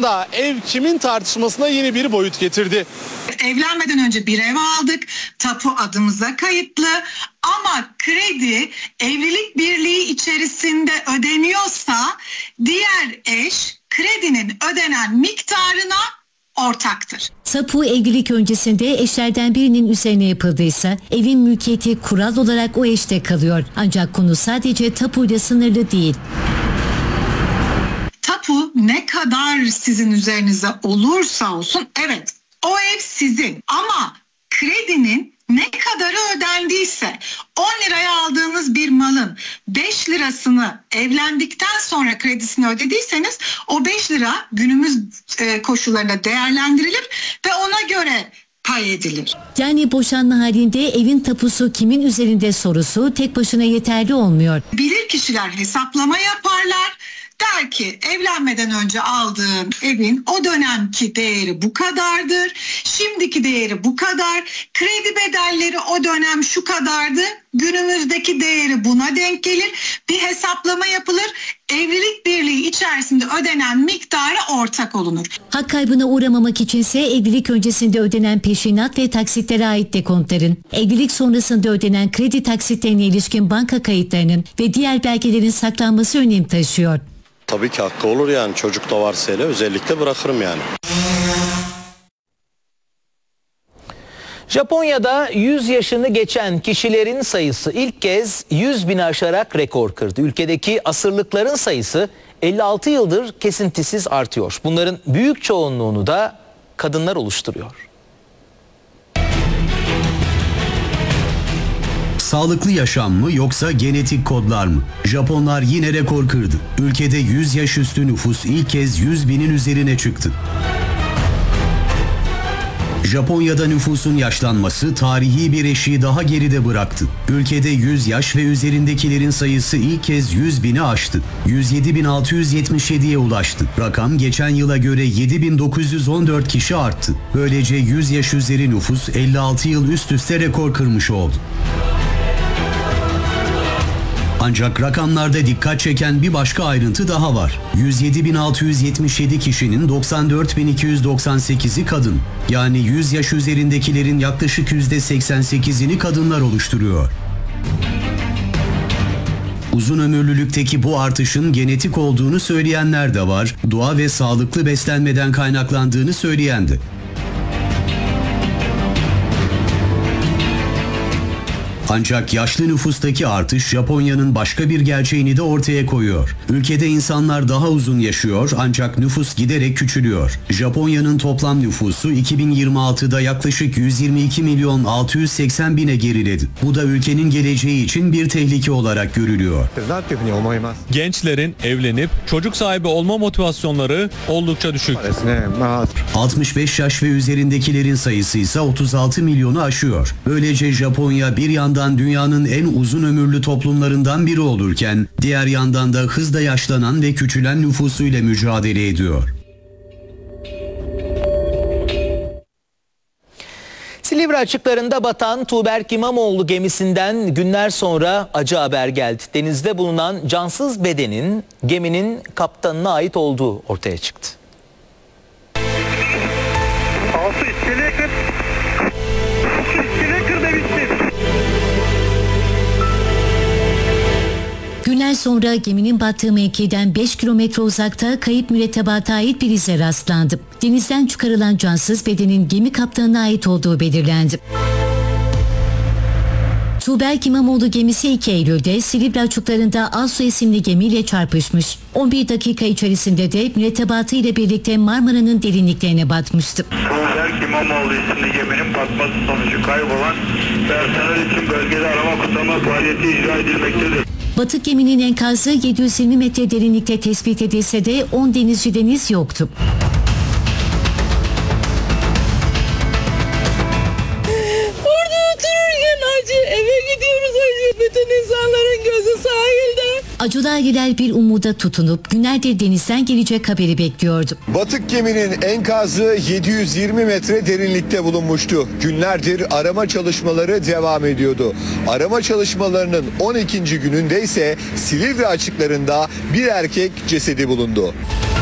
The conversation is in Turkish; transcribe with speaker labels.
Speaker 1: da ev kimin tartışmasına yeni bir boyut getirdi.
Speaker 2: Evlenmeden önce bir ev aldık, tapu adımıza kayıtlı ama kredi evlilik birliği içerisinde ödeniyorsa diğer eş kredinin ödenen miktarına ortaktır.
Speaker 3: Tapu evlilik öncesinde eşlerden birinin üzerine yapıldıysa evin mülkiyeti kural olarak o eşte kalıyor. Ancak konu sadece tapuyla sınırlı değil.
Speaker 2: Tapu ne kadar sizin üzerinize olursa olsun evet o ev sizin ama kredinin ne kadarı ödendiyse 10 liraya aldığınız bir malın 5 lirasını evlendikten sonra kredisini ödediyseniz o 5 lira günümüz koşullarında değerlendirilir ve ona göre pay edilir.
Speaker 3: Yani boşanma halinde evin tapusu kimin üzerinde sorusu tek başına yeterli olmuyor.
Speaker 2: Bilirkişiler hesaplama yaparlar. Der ki evlenmeden önce aldığın evin o dönemki değeri bu kadardır. Şimdiki değeri bu kadar. Kredi bedelleri o dönem şu kadardı. Günümüzdeki değeri buna denk gelir. Bir hesaplama yapılır. Evlilik birliği içerisinde ödenen miktara ortak olunur.
Speaker 3: Hak kaybına uğramamak içinse evlilik öncesinde ödenen peşinat ve taksitlere ait dekontların, evlilik sonrasında ödenen kredi taksitlerine ilişkin banka kayıtlarının ve diğer belgelerin saklanması önem taşıyor.
Speaker 4: Tabii ki hakkı olur yani, çocuk da varsa hele özellikle bırakırım yani.
Speaker 5: Japonya'da 100 yaşını geçen kişilerin sayısı ilk kez 100 bini aşarak rekor kırdı. Ülkedeki asırlıkların sayısı 56 yıldır kesintisiz artıyor. Bunların büyük çoğunluğunu da kadınlar oluşturuyor.
Speaker 6: Sağlıklı yaşam mı yoksa genetik kodlar mı? Japonlar yine rekor kırdı. Ülkede 100 yaş üstü nüfus ilk kez 100 binin üzerine çıktı. Japonya'da nüfusun yaşlanması tarihi bir eşiği daha geride bıraktı. Ülkede 100 yaş ve üzerindekilerin sayısı ilk kez 100 bini aştı. 107.677'ye ulaştı. Rakam geçen yıla göre 7.914 kişi arttı. Böylece 100 yaş üzeri nüfus 56 yıl üst üste rekor kırmış oldu. Ancak rakamlarda dikkat çeken bir başka ayrıntı daha var. 107.677 kişinin 94.298'i kadın. Yani 100 yaş üzerindekilerin yaklaşık %88'ini kadınlar oluşturuyor. Uzun ömürlülükteki bu artışın genetik olduğunu söyleyenler de var, doğa ve sağlıklı beslenmeden kaynaklandığını söyleyen de. Ancak yaşlı nüfustaki artış Japonya'nın başka bir gerçeğini de ortaya koyuyor. Ülkede insanlar daha uzun yaşıyor ancak nüfus giderek küçülüyor. Japonya'nın toplam nüfusu 2026'da yaklaşık 122.680.000'e geriledi. Bu da ülkenin geleceği için bir tehlike olarak görülüyor.
Speaker 7: Gençlerin evlenip çocuk sahibi olma motivasyonları oldukça düşük.
Speaker 6: 65 yaş ve üzerindekilerin sayısı ise 36 milyonu aşıyor. Böylece Japonya bir yandan dünyanın en uzun ömürlü toplumlarından biri olurken diğer yandan da hızla yaşlanan ve küçülen nüfusuyla mücadele ediyor.
Speaker 5: Silivri açıklarında batan Tuğberk İmamoğlu gemisinden günler sonra acı haber geldi. Denizde bulunan cansız bedenin geminin kaptanına ait olduğu ortaya çıktı.
Speaker 3: Günler sonra geminin battığı mevkiden 5 kilometre uzakta kayıp mürettebata ait bir ize rastlandı. Denizden çıkarılan cansız bedenin gemi kaptanına ait olduğu belirlendi. Tuğberk İmamoğlu gemisi 2 Eylül'de Silivri açıklarında Alsu isimli gemiyle çarpışmış. 11 dakika içerisinde de mürettebatı ile birlikte Marmara'nın derinliklerine batmıştı.
Speaker 8: Tuğberk İmamoğlu isimli geminin batması sonucu kaybolan personel için bölgede arama kurtarma faaliyeti icra edilmektedir.
Speaker 3: Batık geminin enkazı 720 metre derinlikte tespit edilse de 10 denizciden iz yoktu.
Speaker 9: Orada otururken acı, eve gidiyoruz acı. Bütün insanların gözü sahilde.
Speaker 3: Acılı aileler bir umuda tutunup günlerdir denizden gelecek haberi bekliyordu.
Speaker 10: Batık geminin enkazı 720 metre derinlikte bulunmuştu. Günlerdir arama çalışmaları devam ediyordu. Arama çalışmalarının 12. gününde ise Silivri açıklarında bir erkek cesedi bulundu.